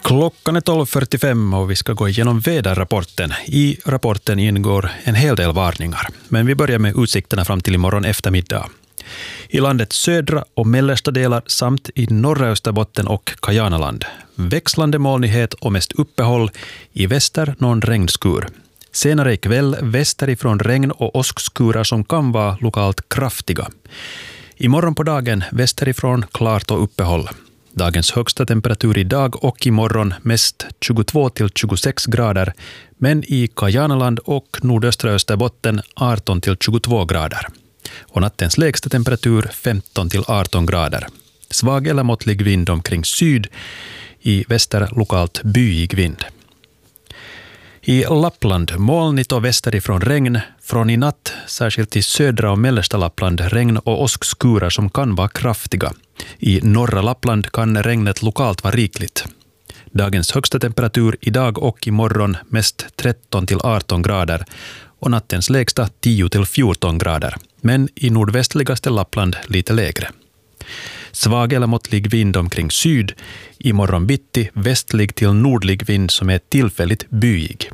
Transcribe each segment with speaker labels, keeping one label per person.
Speaker 1: Klockan är 12.45 och vi ska gå igenom väderrapporten. I rapporten ingår en hel del varningar. Men vi börjar med utsikterna fram till imorgon eftermiddag. I landets södra och mellersta delar samt i norra Österbotten och Kajanaland. Växlande molnighet och mest uppehåll. I väster någon regnskur. Senare ikväll västerifrån regn och åskskurar som kan vara lokalt kraftiga. Imorgon på dagen västerifrån klart och uppehåll. Dagens högsta temperatur idag och imorgon mest 22 till 26 grader, men i Kajanaland och nordöstra Österbotten 18 till 22 grader. Och nattens lägsta temperatur 15 till 18 grader. Svag eller måttlig vind omkring syd, i väster lokalt byig vind. I Lappland molnigt och västerifrån regn, från i natt särskilt i södra och mellersta Lappland regn och åskskurar som kan vara kraftiga. I norra Lappland kan regnet lokalt vara rikligt. Dagens högsta temperatur idag och imorgon mest 13 till 18 grader och nattens lägsta 10 till 14 grader, men i nordvästligaste Lappland lite lägre. Svag eller måttlig vind omkring syd, imorgon bitti västlig till nordlig vind som är tillfälligt byig.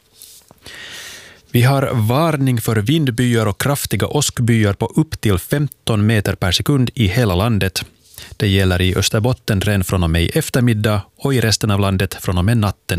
Speaker 1: Vi har varning för vindbyar och kraftiga åskbyar på upp till 15 meter per sekund i hela landet. Det gäller i Österbotten redan från och med eftermiddag och i resten av landet från och med natten